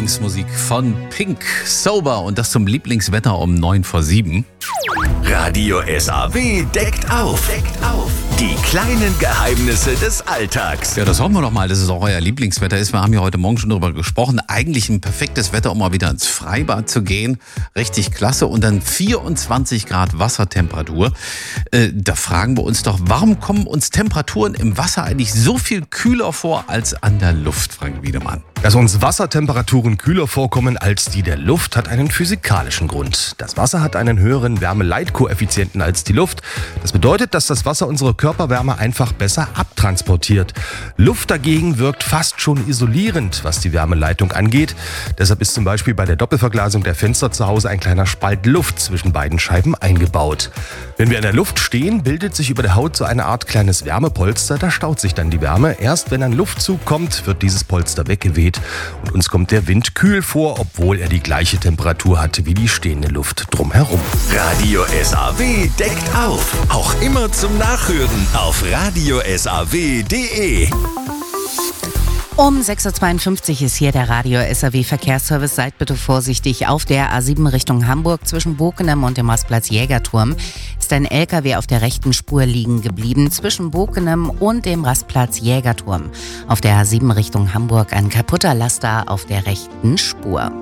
Lieblingsmusik von Pink, Sober, und das zum Lieblingswetter um 6:45. Radio SAW deckt auf. Die kleinen Geheimnisse des Alltags. Ja, das hoffen wir doch mal, dass es auch euer Lieblingswetter ist. Wir haben ja heute Morgen schon darüber gesprochen. Eigentlich ein perfektes Wetter, um mal wieder ins Freibad zu gehen. Richtig klasse. Und dann 24 Grad Wassertemperatur. Da fragen wir uns doch, warum kommen uns Temperaturen im Wasser eigentlich so viel kühler vor als an der Luft, Frank Wiedemann? Dass uns Wassertemperaturen kühler vorkommen als die der Luft, hat einen physikalischen Grund. Das Wasser hat einen höheren Wärmeleitkoeffizienten als die Luft. Das bedeutet, dass das Wasser unsere Körperwärme einfach besser abtransportiert. Luft dagegen wirkt fast schon isolierend, was die Wärmeleitung angeht. Deshalb ist zum Beispiel bei der Doppelverglasung der Fenster zu Hause ein kleiner Spalt Luft zwischen beiden Scheiben eingebaut. Wenn wir in der Luft stehen, bildet sich über der Haut so eine Art kleines Wärmepolster. Da staut sich dann die Wärme. Erst wenn ein Luftzug kommt, wird dieses Polster weggeweht. Und uns kommt der Wind kühl vor, obwohl er die gleiche Temperatur hat wie die stehende Luft drumherum. Radio SAW deckt auf. Auch immer zum Nachhören auf radiosaw.de. Um 6:52 Uhr ist hier der Radio SAW Verkehrsservice. Seid bitte vorsichtig. Auf der A7 Richtung Hamburg zwischen Bokenem und dem Rastplatz Jägerturm ist ein LKW auf der rechten Spur liegen geblieben. Zwischen Bokenem und dem Rastplatz Jägerturm. Auf der A7 Richtung Hamburg ein kaputter Laster auf der rechten Spur.